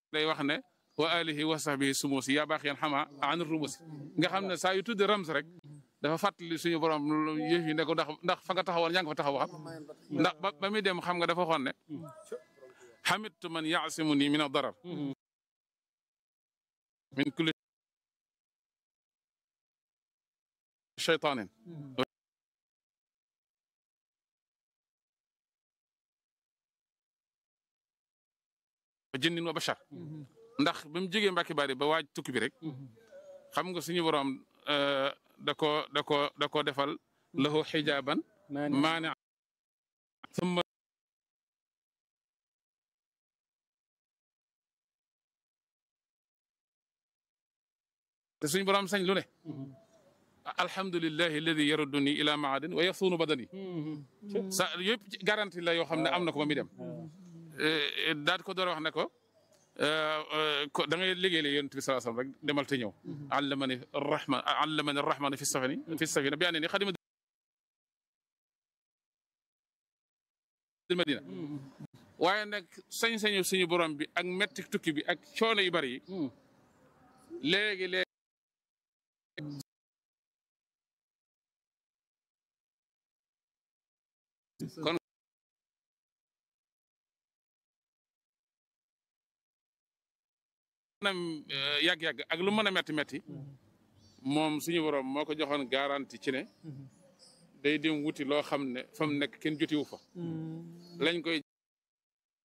day wax ne wa alihi wa sahbihi sumusi yaa baax yeen xama an rumusi nga xam ne saa yu tudde rams rek dafa fàttali suñu borom yëf yi ne ko ndax fa nga taxawoon yaa ngi fa taxaw waxam ndax ba muy dem xam nga dafa waxoon ne xamitu man yaasimuni min ad-darar min kulli shaytaanin wa jinnin wa bashar ndax bi mu jógee Mbàkke Bari ba waaj tukki bi rek xam nga suñu borom da ko defal lahu xijaaban maani summa te suñu borom sañ lu ne alhamdulillahi alladi yarudduni ila maadin wa yasuunu badani sa yëpp garantie la yoo xam ne am na ko ba muy dem daal ko door wax ne ko da ngay liggéeyal yonent bi sallallahu alayhi wasallam rek demal te ñëw allamani rahman fi safina bi annani xadima madina waaye nag sañ-sañu suñu borom bi ak metti tukki bi ak coono yu bari yi léegi kon nam yàgg-yàgg ak lu mën a metti moom suñu borom moo ko joxoon garantie ci ne day dem wuti loo xam ne fa mu nekk kenn jotiwu fa lañ koy